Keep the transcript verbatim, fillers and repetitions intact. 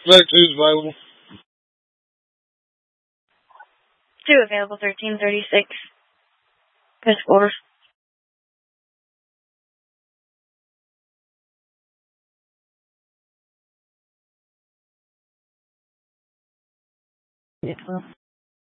Flight two is available. Two available, thirteen thirty-six. Best orders. Yeah.